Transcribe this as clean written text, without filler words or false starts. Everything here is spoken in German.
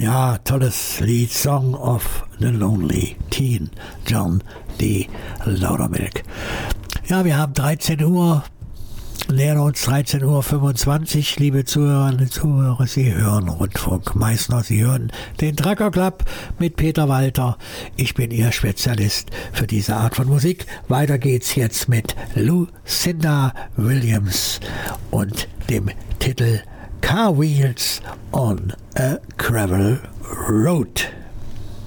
Ja, tolles Lied, Song of the Lonely Teen, John D. Loudermilk. Ja, wir haben 13 Uhr, nähern uns 13:25 Uhr, liebe Zuhörerinnen und Zuhörer, Sie hören Rundfunk Meißner, Sie hören den Trucker Club mit Peter Walter. Ich bin Ihr Spezialist für diese Art von Musik. Weiter geht's jetzt mit Lucinda Williams und dem Titel Car Wheels on a Gravel Road.